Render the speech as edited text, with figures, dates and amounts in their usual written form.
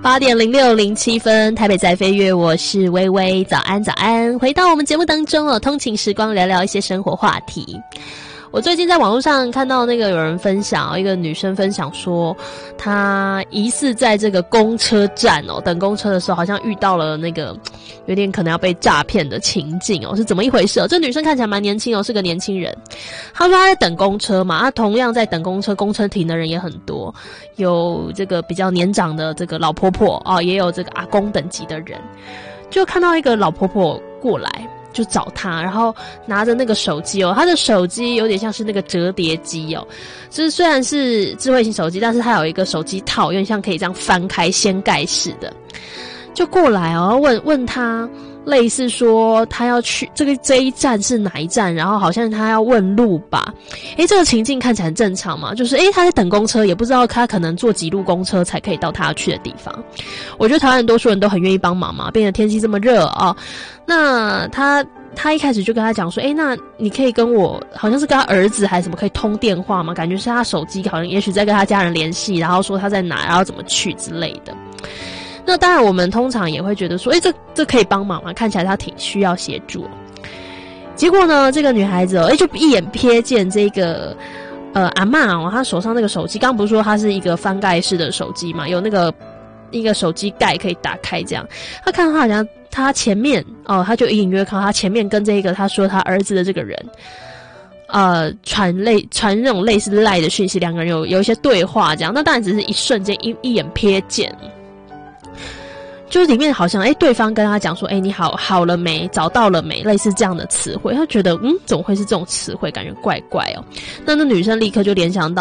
8:06:07，台北在飞跃，我是微微，早安早安，回到我们节目当中哦，通勤时光聊聊一些生活话题。我最近在网络上看到那个有人分享，一个女生分享说，她疑似在这个公车站哦，等公车的时候，好像遇到了那个有点可能要被诈骗的情境哦，是怎么一回事哦？这女生看起来蛮年轻哦，是个年轻人。她说她在等公车嘛，她同样在等公车，公车停的人也很多，有这个比较年长的这个老婆婆哦，也有这个阿公等级的人，就看到一个老婆婆过来。就找他，然后拿着那个手机哦，他的手机有点像是那个折叠机哦，就是虽然是智慧型手机，但是它有一个手机套，有点像可以这样翻开掀盖式的，就过来哦，问他，类似说他要去这一站是哪一站，然后好像他要问路吧。这个情境看起来很正常嘛，就是他在等公车，也不知道他可能坐几路公车才可以到他要去的地方。我觉得台湾多数人都很愿意帮忙嘛，变得天气这么热啊，那他一开始就跟他讲说，那你可以跟我，好像是跟他儿子还是什么可以通电话吗？感觉是他手机好像也许在跟他家人联系，然后说他在哪，然后怎么去之类的。那当然我们通常也会觉得说，这可以帮忙吗？看起来他挺需要协助。结果呢，这个女孩子就一眼瞥见这个阿嬷哦，她手上那个手机，刚不是说它是一个翻盖式的手机嘛，有那个一个手机盖可以打开这样。她看到他好像他前面他就隐约看到他前面跟这个他说他儿子的这个人传那种类似赖的讯息，两个人有一些对话这样。那当然只是一瞬间一眼瞥见。就是里面好像对方跟他讲说你好了没，找到了没，类似这样的词汇，他觉得怎么会是这种词汇，感觉怪怪哦。那女生立刻就联想到